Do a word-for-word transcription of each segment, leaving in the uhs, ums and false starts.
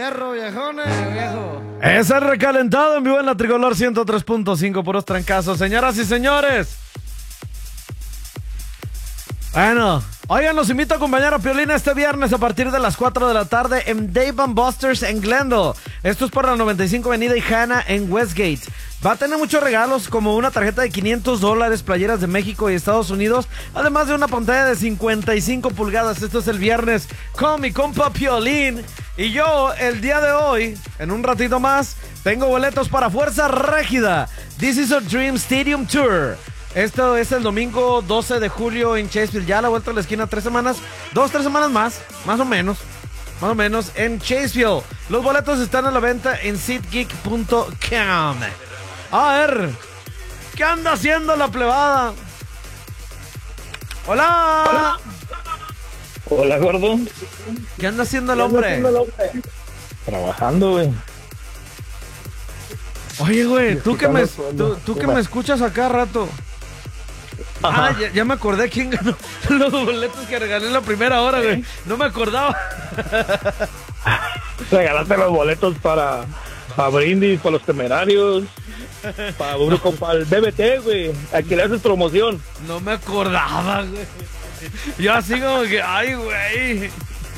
perro, viejones. Viejo. Es el recalentado en vivo en la Tricolor ciento tres punto cinco, puros trancazos. Señoras y señores. Bueno, oigan, los invito a acompañar a Piolín este viernes a partir de las cuatro de la tarde en Dave and Buster's en Glendale. Esto es por la noventa y cinco Avenida y Hanna en Westgate. Va a tener muchos regalos como una tarjeta de quinientos dólares, playeras de México y Estados Unidos, además de una pantalla de cincuenta y cinco pulgadas. Esto es el viernes con mi compa Piolín. Y yo, el día de hoy, en un ratito más, tengo boletos para Fuerza Régida. This is a Dream Stadium Tour. Esto es el domingo doce de julio en Chaseville. Ya a la vuelta de la esquina, tres semanas, dos, tres semanas más, más o menos. Más o menos en Chaseville. Los boletos están a la venta en SeatGeek punto com. A ver, ¿qué anda haciendo la plebada? Hola. Hola, Hola gordo. ¿Qué anda haciendo el hombre? Trabajando, güey. Oye, güey, tú que me, tú, tú que me escuchas acá rato. Ajá. Ah, ya, ya me acordé quién ganó los boletos que regalé en la primera hora, güey. No me acordaba. Regalaste los boletos para, para Brindis, para los Temerarios, para, para el B B T, güey. Aquí le haces promoción. No me acordaba, güey. Yo así como que, ay, güey.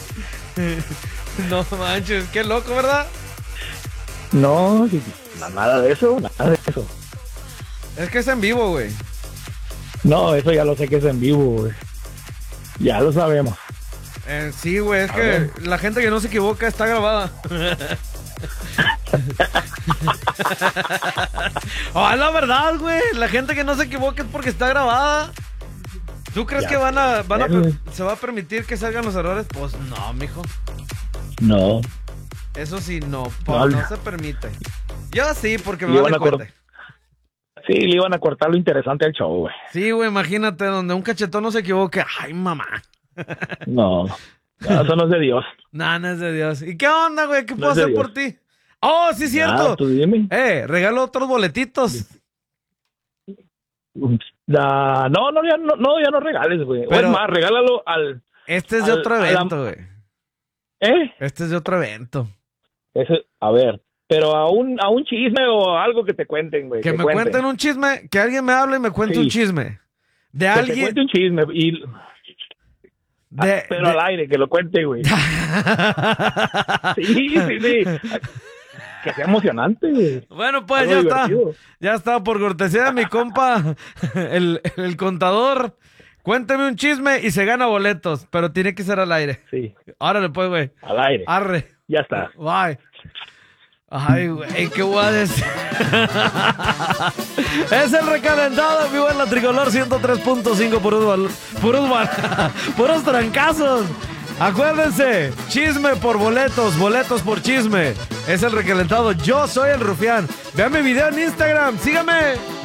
No manches, qué loco, ¿verdad? No, nada de eso, nada de eso. Es que es en vivo, güey. No, eso ya lo sé que es en vivo, güey. Ya lo sabemos. Eh, sí, güey, es A que ver. la gente que no se equivoca está grabada. Oh, es la verdad, güey. La gente que no se equivoca es porque está grabada. ¿Tú crees Ya que van a, van a sé, güey. se va a permitir que salgan los errores? Pues no, mijo. No. Eso sí, no, No, po, no no. se permite. Yo sí, porque me Le vale van a cor- corte. Sí, le iban a cortar lo interesante al show, güey. Sí, güey, imagínate donde un cachetón no se equivoque. Ay, mamá. No. No, eso no es de Dios. No, no es de Dios. ¿Y qué onda, güey? ¿Qué No puedo es de hacer Dios. por ti? Oh, sí, es cierto. Ah, tú dime. Eh, regalo otros boletitos. Ah, no, no, ya no, no, ya no regales, güey. O Pero- es más, regálalo al... Este es de Al- otro a la- evento, güey. ¿Eh? Este es de otro evento. Ese, a ver, pero a un, a un chisme o algo que te cuenten, güey. Que me cuenten un chisme, que alguien me hable y me cuente Sí. un chisme. De Que te alguien. cuente un chisme, y, De, pero de- al aire, que lo cuente, güey. Sí, sí, sí. Que sea emocionante, güey. Bueno, pues Algo ya está. divertido. Ya está, por cortesía de mi compa, el, el contador. Cuénteme un chisme y se gana boletos, pero tiene que ser al aire. Sí, Árale, pues, güey. al aire. Arre. Ya está. Bye. Ay, güey, qué voy a decir. Es el recalentado en vivo en la Tricolor ciento tres punto cinco, puros, val- puros, val- puros trancazos. Acuérdense, chisme por boletos, boletos por chisme. Es el recalentado. Yo soy el Rufián. Vean mi video en Instagram. Sígame.